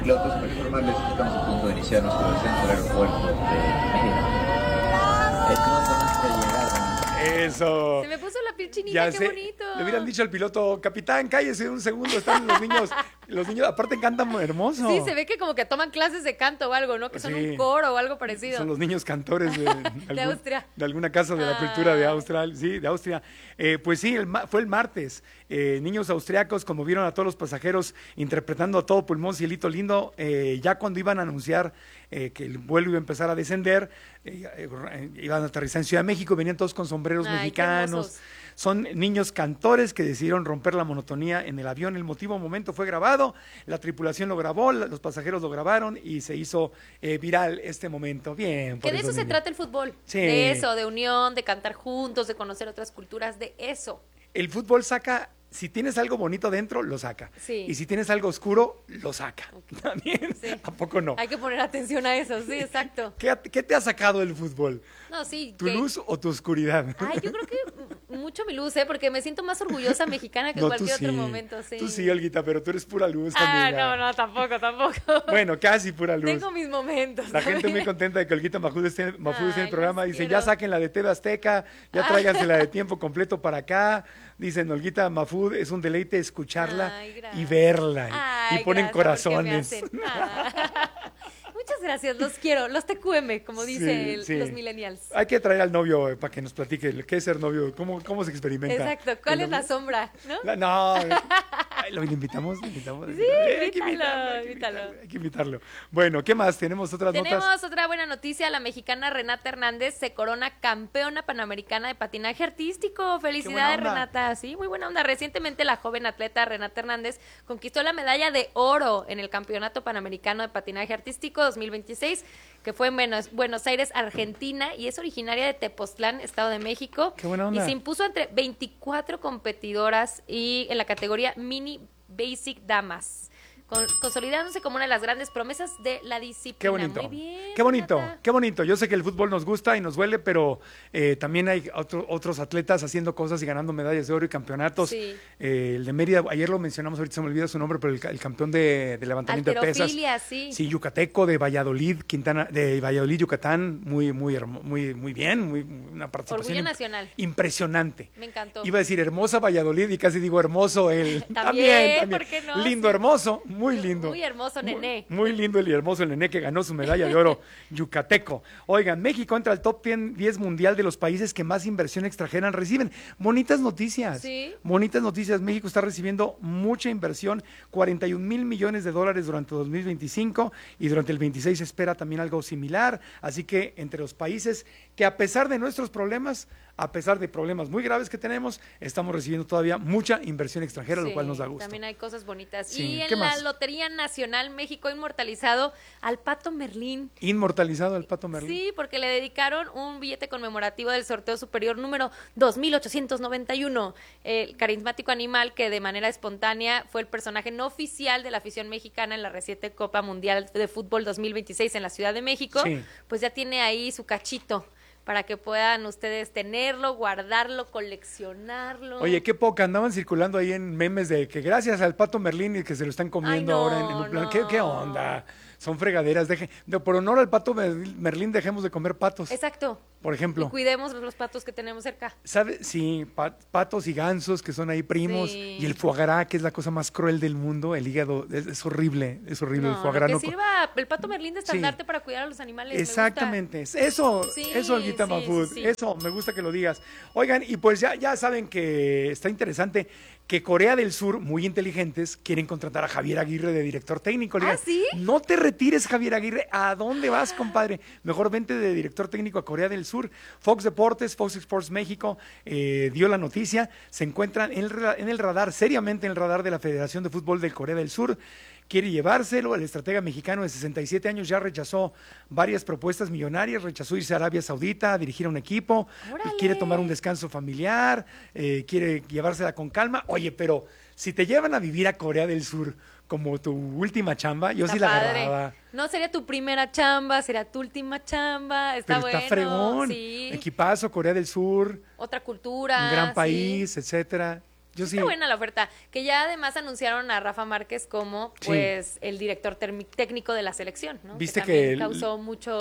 Pilotos, para informarles que estamos a punto de iniciar nuestro descenso al aeropuerto de Mérida. Estimamos nuestra llegada. Eso. Se me puso la piel chinita, Ya qué sé. bonito. Le hubieran dicho al piloto, capitán, cállese un segundo, están los niños aparte cantan hermoso. Sí, se ve que como que toman clases de canto o algo, ¿no? Que son Sí. un coro o algo parecido. Son los niños cantores de Austria. De alguna casa de la cultura de Austria. Sí, de Austria. Pues sí, fue el martes. Niños austriacos conmovieron a todos los pasajeros interpretando a todo pulmón Cielito Lindo. Ya cuando iban a anunciar que el vuelo iba a empezar a descender, iban a aterrizar en Ciudad de México, venían todos con sombreros Ay, qué mexicanos. hermosos. Son niños cantores que decidieron romper la monotonía en el avión. El motivo momento fue grabado, la tripulación lo grabó, los pasajeros lo grabaron y se hizo viral este momento. Bien. Que de eso se trata el fútbol. Sí. De eso, de unión, de cantar juntos, de conocer otras culturas, de eso. El fútbol saca, si tienes algo bonito dentro, lo saca. Sí. Y si tienes algo oscuro, lo saca. También. Sí. ¿A poco no? Hay que poner atención a eso, sí, exacto. ¿Qué te ha sacado el fútbol? No, sí. ¿Tu luz o tu oscuridad? Ay, yo creo que mucho mi luz, porque me siento más orgullosa mexicana que No, cualquier tú otro sí. momento, sí. Tú sí, Olguita, pero tú eres pura luz, Ah, amiga. no, tampoco. Bueno, casi pura luz. Tengo mis momentos. La gente también. muy contenta de que Olguita Mahfouz esté en el Ay, programa. los Dice, quiero. ya saquen la de TV Azteca, ya tráiganse la de tiempo completo para acá. Dicen, Olguita Mahfouz, es un deleite escucharla Ay, y gracias. verla. Ay, Y ponen gracias, porque me corazones. hacen. Ah. Muchas gracias, los quiero, los TQM, como dicen Sí, sí. los millennials. Hay que traer al novio para que nos platique qué es ser novio, cómo se experimenta. Exacto, ¿cuál el es la novio. sombra? ¿No? No, ay, lo invitamos. Sí, Hay que invítalo. Hay que invitarlo. Bueno, ¿qué más? ¿Tenemos otras notas? Tenemos otra buena noticia, la mexicana Renata Hernández se corona campeona panamericana de patinaje artístico. Felicidades, onda. Renata. Sí, muy buena onda. Recientemente la joven atleta Renata Hernández conquistó la medalla de oro en el Campeonato Panamericano de Patinaje Artístico 2026, que fue en Buenos Aires, Argentina, y es originaria de Tepoztlán, Estado de México. Qué buena onda. Y se impuso entre 24 competidoras y en la categoría Mini Basic Damas, consolidándose como una de las grandes promesas de la disciplina. Qué bonito. Muy bien, Qué bonito, Renata. qué bonito. Yo sé que el fútbol nos gusta y nos duele, pero también hay otros atletas haciendo cosas y ganando medallas de oro y campeonatos. Sí. El de Mérida, ayer lo mencionamos, ahorita se me olvida su nombre, pero el campeón de levantamiento de pesas. Halterofilia, sí. Sí, yucateco de Valladolid, Yucatán, muy bien, una participación Orgullo nacional. impresionante. Me encantó. Iba a decir hermosa Valladolid y casi digo hermoso él. También, ¿por qué no? Lindo, Sí. hermoso, muy lindo. Muy hermoso, nené. Muy lindo y hermoso el nené que ganó su medalla de oro yucateco. Oigan, México entra al top 10 mundial de los países que más inversión extranjera reciben. Bonitas noticias. Sí. Bonitas noticias. México está recibiendo mucha inversión, 41 mil millones de dólares durante 2025 y durante el 26 se espera también algo similar. Así que entre los países que a pesar de nuestros problemas, a pesar de problemas muy graves que tenemos, estamos recibiendo todavía mucha inversión extranjera, lo Sí, cual nos da gusto. También hay cosas bonitas. Sí, Y ¿qué en la más? Lotería Nacional México ha inmortalizado al Pato Merlín. Inmortalizado el Pato Merlín. Sí, porque le dedicaron un billete conmemorativo del sorteo superior número 2891. El carismático animal que de manera espontánea fue el personaje no oficial de la afición mexicana en la reciente Copa Mundial de Fútbol 2026 en la Ciudad de México, Sí. pues ya tiene ahí su cachito para que puedan ustedes tenerlo, guardarlo, coleccionarlo. Oye, qué poca, andaban circulando ahí en memes de que gracias al Pato Merlín y que se lo están comiendo Ay, no, ahora en un plan. no. ¿Qué onda? Son fregaderas. Por honor al Pato Merlín, dejemos de comer patos, Exacto. por Y ejemplo. cuidemos los patos que tenemos cerca. ¿Sabes? Sí, patos y gansos que son ahí primos. Sí. Y el foie gras, que es la cosa más cruel del mundo. El hígado, es horrible el foie No, gras. que no sirva el Pato Merlín de estandarte para cuidar a los animales. me gusta. Exactamente, eso, Sí, Olguita sí, Mahfouz, sí, sí. eso, me gusta que lo digas. Oigan, y pues ya saben que está interesante que Corea del Sur, muy inteligentes, quieren contratar a Javier Aguirre de director técnico. Le ¿Ah, digan, sí? no te retires, Javier Aguirre, ¿a dónde vas, compadre? Mejor vente de director técnico a Corea del Sur. Fox Deportes, Fox Sports México dio la noticia, se encuentran en el radar, seriamente en el radar de la Federación de Fútbol de Corea del Sur. Quiere llevárselo, el estratega mexicano de 67 años ya rechazó varias propuestas millonarias, rechazó irse a Arabia Saudita a dirigir a un equipo, ¡Órale! quiere tomar un descanso familiar, quiere llevársela con calma. Oye, pero si te llevan a vivir a Corea del Sur como tu última chamba, yo Está sí la padre. agarraba. No sería tu primera chamba, sería tu última chamba. Está Pero bueno. está fregón, Sí. equipazo, Corea del Sur, Otra cultura. un gran sí. país, etcétera. Yo sí. Está buena la oferta, que ya además anunciaron a Rafa Márquez como Sí. pues el director técnico de la selección, ¿no? Viste también que causó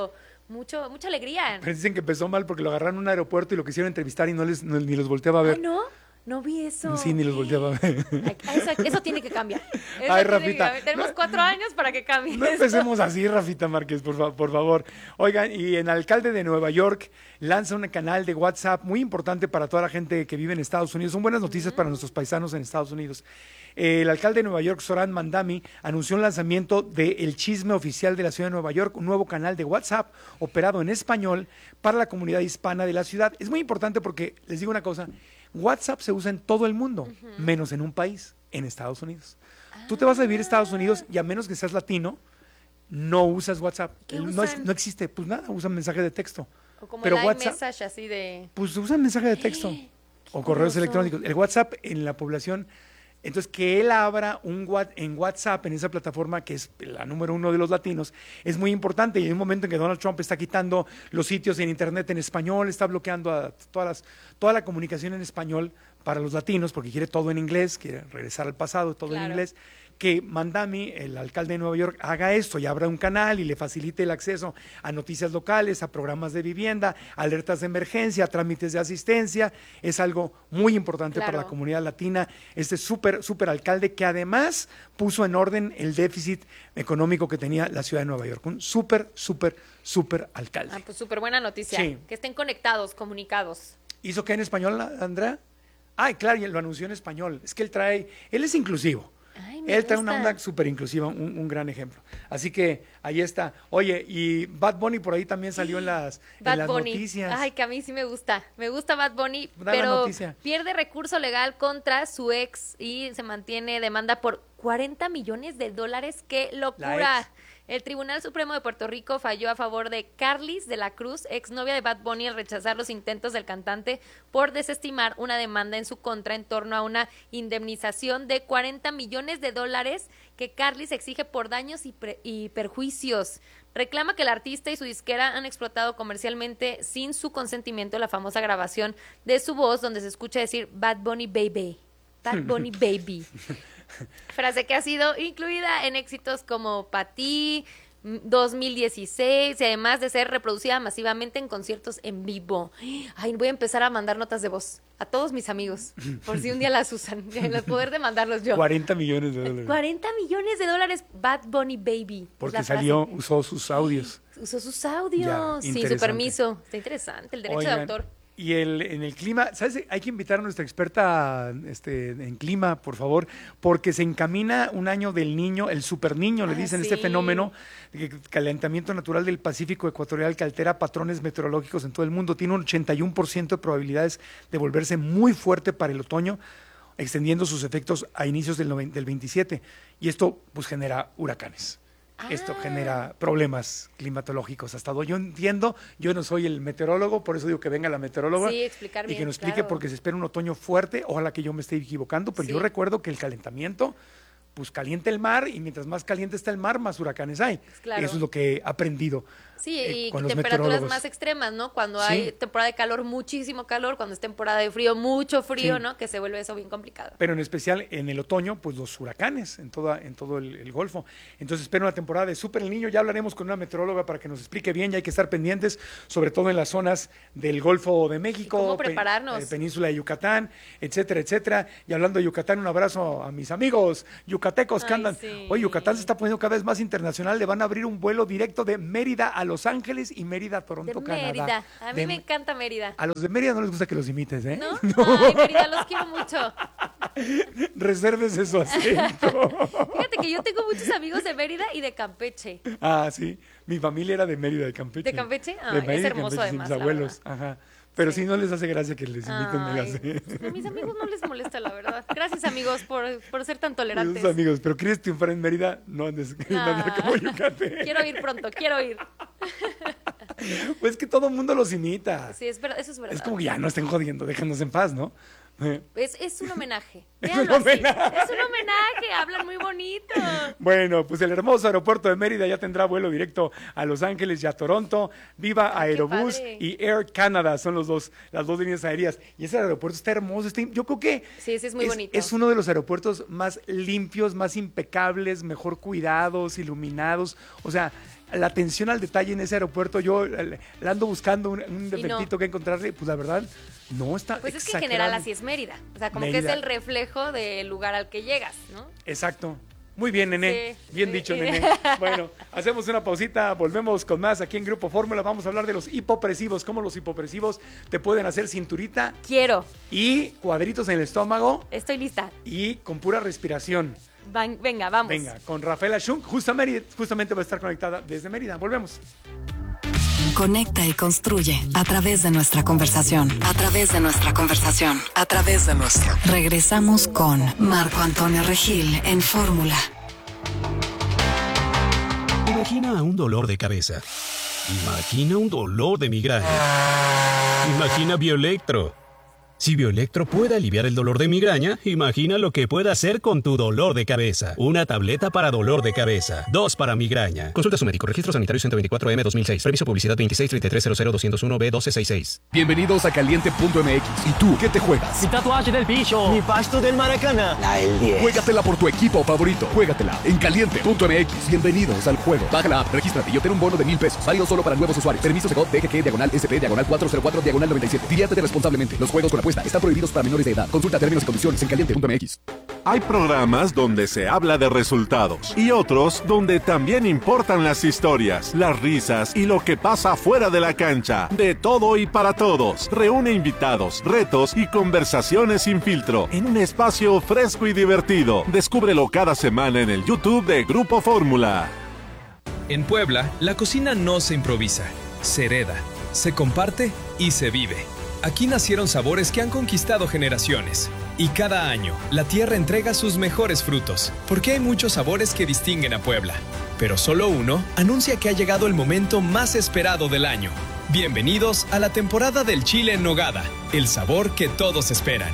mucha alegría. Pero dicen que empezó mal porque lo agarraron en un aeropuerto y lo quisieron entrevistar y ni los volteaba a ver. Ah, ¿no? No vi eso. Sí, ni los volteaba a ver. Ay, eso tiene que cambiar. Eso Ay, tiene que Rafita. cambiar. Tenemos 4 años para que cambie. No eso. empecemos así, Rafita Márquez, por favor. Oigan, y el alcalde de Nueva York lanza un canal de WhatsApp muy importante para toda la gente que vive en Estados Unidos. Son buenas noticias para nuestros paisanos en Estados Unidos. El alcalde de Nueva York, Zoran Mandami, anunció el lanzamiento de El Chisme Oficial de la Ciudad de Nueva York, un nuevo canal de WhatsApp operado en español para la comunidad hispana de la ciudad. Es muy importante porque, les digo una cosa, WhatsApp se usa en todo el mundo, menos en un país, en Estados Unidos. Tú te vas a vivir a Estados Unidos y a menos que seas latino, no usas WhatsApp. ¿Qué No, usan? no existe, pues nada, usan mensaje de texto. O como Pero el WhatsApp, iMessage así de... pues usan mensaje de texto o correos curioso. electrónicos. El WhatsApp en la población, entonces que él abra en WhatsApp, en esa plataforma que es la número 1 de los latinos, es muy importante. Y en un momento en que Donald Trump está quitando los sitios en internet en español, está bloqueando a toda la comunicación en español para los latinos, porque quiere todo en inglés, quiere regresar al pasado, todo en Claro. inglés, que Mandami, el alcalde de Nueva York, haga esto y abra un canal y le facilite el acceso a noticias locales, a programas de vivienda, alertas de emergencia, trámites de asistencia. Es algo muy importante para Claro. la comunidad latina. Este súper alcalde que además puso en orden el déficit económico que tenía la ciudad de Nueva York. Un súper alcalde. Ah, pues súper buena noticia. Sí. Que estén conectados, comunicados. ¿Hizo qué en español, Andrea? Ay, claro, y lo anunció en español. Es que él es inclusivo. Ay, me Él trae una gusta. onda súper inclusiva, un gran ejemplo. Así que ahí está. Oye, y Bad Bunny por ahí también salió en las Bad Bunny. noticias. Ay, que a mí sí me gusta. Me gusta Bad Bunny, Da la pero noticia. pierde recurso legal contra su ex y se mantiene demanda por $40 millones. ¡Qué locura! La ex. El Tribunal Supremo de Puerto Rico falló a favor de Carlis de la Cruz, exnovia de Bad Bunny, al rechazar los intentos del cantante por desestimar una demanda en su contra en torno a una indemnización de $40 millones que Carlis exige por daños y perjuicios. Reclama que el artista y su disquera han explotado comercialmente sin su consentimiento la famosa grabación de su voz donde se escucha decir Bad Bunny Baby. Bad Bunny Baby. Frase que ha sido incluida en éxitos como Pa' Ti, 2016 y además de ser reproducida masivamente en conciertos en vivo. Ay, voy a empezar a mandar notas de voz a todos mis amigos, por si un día las usan, el poder de mandarlos yo. 40 millones de dólares. $40 millones, Bad Bunny Baby. Porque es la salió, frase. usó sus audios. Usó sus audios, Ya, sin su interesante. permiso. Está interesante, el derecho de Oigan, autor. Y en el clima, ¿sabes? Hay que invitar a nuestra experta en clima, por favor, porque se encamina un año del niño, el super niño, le dicen, este sí. fenómeno de calentamiento natural del Pacífico ecuatorial que altera patrones meteorológicos en todo el mundo. Tiene un 81% de probabilidades de volverse muy fuerte para el otoño, extendiendo sus efectos a inicios del 27. Y esto pues genera huracanes. Esto genera problemas climatológicos. Hasta donde yo entiendo, yo no soy el meteorólogo, por eso digo que venga la meteoróloga Sí, explicar y bien, que nos explique claro. porque se espera un otoño fuerte. Ojalá que yo me esté equivocando, pero Sí. yo recuerdo que el calentamiento pues calienta el mar y mientras más caliente está el mar, más huracanes hay. Claro. Eso es lo que he aprendido. Sí, y con los temperaturas meteorólogos. más extremas, ¿no? Cuando Sí. hay temporada de calor, muchísimo calor, cuando es temporada de frío, mucho frío, Sí. ¿no? Que se vuelve eso bien complicado. Pero en especial en el otoño, pues los huracanes en todo el Golfo. Entonces espero una temporada de Súper el Niño. Ya hablaremos con una meteoróloga para que nos explique bien. Ya hay que estar pendientes, sobre todo en las zonas del Golfo de México, ¿Y cómo prepararnos? Península de Yucatán, etcétera, etcétera. Y hablando de Yucatán, un abrazo a mis amigos yucatecos que Ay, andan. sí. Oye, Yucatán se está poniendo cada vez más internacional. Le van a abrir un vuelo directo de Mérida a Los Ángeles y Mérida a Toronto, De Canadá. Mérida. A mí De- me encanta Mérida. A los de Mérida no les gusta que los imites, ¿eh? ¿No? Ay, Mérida, los quiero mucho. Resérvese su acento. Fíjate que yo tengo muchos amigos de Mérida y de Campeche. Ah, sí. Mi familia era de Mérida, de Campeche. ¿De Campeche? Ah, De Mérida, es de hermoso Campeche, sí, además, mis la abuelos. Ajá. Pero sí. Sí. No les hace gracia que les imiten de Ay, las... a mis amigos no les molesta, la verdad. Gracias, amigos, por ser tan tolerantes. Esos amigos, pero quieres triunfar en Mérida, no andes no andar como Yucatán. Quiero ir pronto, quiero ir. Pues que todo el mundo los imita. Sí, es verdad, eso es verdad. Es como que ya no estén jodiendo, déjanos en paz, ¿no? Es un homenaje. Es Véanlo un así. homenaje. Es un homenaje, hablan muy bonito. Bueno, pues el hermoso aeropuerto de Mérida ya tendrá vuelo directo a Los Ángeles y a Toronto. Viva Aerobús padre. y Air Canada son las dos líneas aéreas. Y ese aeropuerto está hermoso. Yo creo que Sí, es muy bonito. es uno de los aeropuertos más limpios, más impecables, mejor cuidados, iluminados. O sea, la atención al detalle en ese aeropuerto, yo le ando buscando un defectito que encontrarle, pues la verdad, no está Pues es que en exagerado. general así es Mérida. O sea, como que Mérida. es el reflejo del lugar al que llegas, ¿no? Exacto. Muy bien, Nené. Sí, Bien sí. dicho, Nené. Bueno, hacemos una pausita, volvemos con más aquí en Grupo Fórmula. Vamos a hablar de los hipopresivos, cómo los hipopresivos te pueden hacer cinturita Quiero. y cuadritos en el estómago Estoy lista. y con pura respiración. Venga, vamos. Venga, con Rafaela Schunk, justamente va a estar conectada desde Mérida. Volvemos. Conecta y construye a través de nuestra conversación. A través de nuestra conversación. A través de nuestra. Regresamos con Marco Antonio Regil en Fórmula. Imagina un dolor de cabeza. Imagina un dolor de migraña. Imagina Bioelectro. Si Bioelectro puede aliviar el dolor de migraña, imagina lo que puede hacer con tu dolor de cabeza. Una tableta para dolor de cabeza. 2 para migraña. Consulta a su médico. Registro sanitario 124M 2006. Permiso publicidad 263300201B1266. Bienvenidos a Caliente.mx. ¿Y tú qué te juegas? Mi tatuaje del bicho. Mi pasto del Maracaná. Juégatela por tu equipo favorito. Juégatela en Caliente.mx. Bienvenidos al juego. Baja la app, regístrate y obtén un bono de $1,000. Válido solo para nuevos usuarios. Permiso Segov DGK/SP/404/97. Diviértete responsablemente. Los juegos con apuesta están prohibidos para menores de edad. Consulta términos y condiciones en Caliente.mx. Hay programas donde se habla de resultados y otros donde también importan las historias, las risas y lo que pasa fuera de la cancha. De todo y para todos. Reúne invitados, retos y conversaciones sin filtro en un espacio fresco y divertido. Descúbrelo cada semana en el YouTube de Grupo Fórmula. En Puebla, la cocina no se improvisa, se hereda, se comparte y se vive. Aquí nacieron sabores que han conquistado generaciones. Y cada año, la tierra entrega sus mejores frutos, porque hay muchos sabores que distinguen a Puebla. Pero solo uno anuncia que ha llegado el momento más esperado del año. Bienvenidos a la temporada del chile en nogada, el sabor que todos esperan.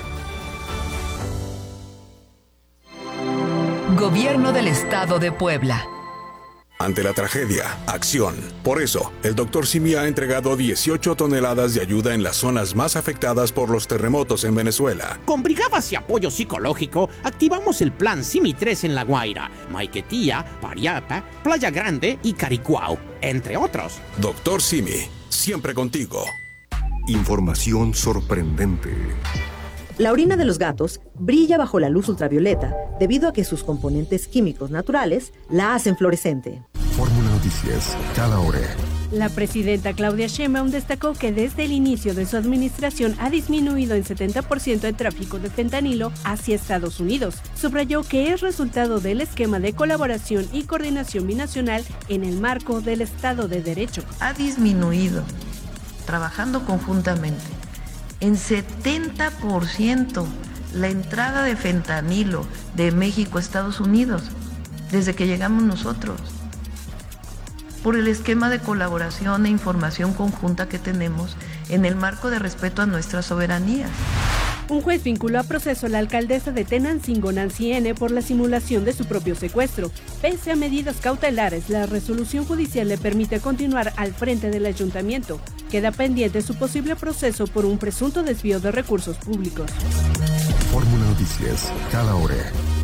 Gobierno del Estado de Puebla. Ante la tragedia, acción. Por eso, el Dr. Simi ha entregado 18 toneladas de ayuda en las zonas más afectadas por los terremotos en Venezuela. Con brigadas y apoyo psicológico, activamos el Plan Simi 3 en La Guaira, Maiquetía, Pariata, Playa Grande y Caricuao, entre otros. Dr. Simi, siempre contigo. Información sorprendente. La orina de los gatos brilla bajo la luz ultravioleta debido a que sus componentes químicos naturales la hacen fluorescente. Fórmula Noticias, cada hora. La presidenta Claudia Sheinbaum destacó que desde el inicio de su administración ha disminuido en 70% el tráfico de fentanilo hacia Estados Unidos. Subrayó que es resultado del esquema de colaboración y coordinación binacional en el marco del Estado de Derecho. Ha disminuido, trabajando conjuntamente, en 70% la entrada de fentanilo de México a Estados Unidos desde que llegamos nosotros, por el esquema de colaboración e información conjunta que tenemos en el marco de respeto a nuestras soberanías. Un juez vinculó a proceso a la alcaldesa de Tenancingo, Nancy N., por la simulación de su propio secuestro. Pese a medidas cautelares, la resolución judicial le permite continuar al frente del ayuntamiento. Queda pendiente su posible proceso por un presunto desvío de recursos públicos. Fórmula Noticias, cada hora.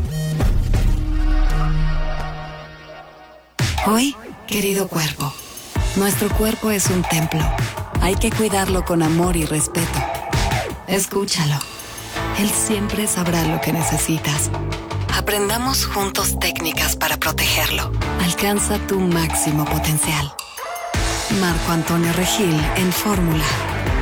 Hoy, querido cuerpo, nuestro cuerpo es un templo. Hay que cuidarlo con amor y respeto. Escúchalo. Él siempre sabrá lo que necesitas. Aprendamos juntos técnicas para protegerlo. Alcanza tu máximo potencial. Marco Antonio Regil en Fórmula.